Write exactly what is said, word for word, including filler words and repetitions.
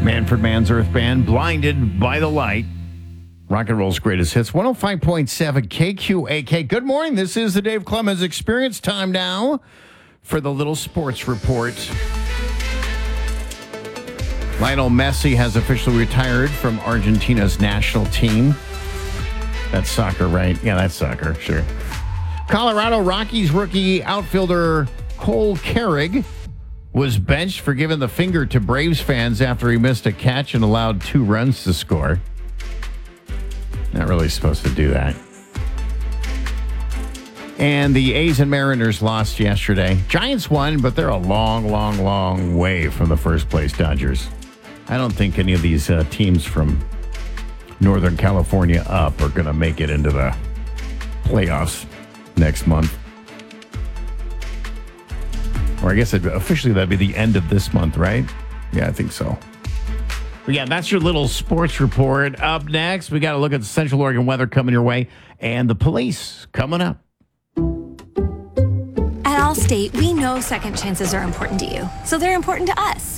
Manfred Mann's Earth Band, Blinded by the Light. Rock and roll's greatest hits, one oh five point seven K Q A K. Good morning. This is the Dave Clemens Experience. Time now for the Little Sports Report. Lionel Messi has officially retired from Argentina's national team. That's soccer, right? Yeah, that's soccer, sure. Colorado Rockies rookie outfielder Cole Carrig was benched for giving the finger to Braves fans after he missed a catch and allowed two runs to score. Not really supposed to do that. And the A's and Mariners lost yesterday. Giants won, but they're a long, long, long way from the first place Dodgers. I don't think any of these uh, teams from Northern California up are going to make it into the playoffs next month. Or I guess it, officially that'd be the end of this month, right? Yeah, I think so. But yeah, that's your little sports report. Up next, we got to look at the Central Oregon weather coming your way and the police coming up. At Allstate, we know second chances are important to you, so they're important to us.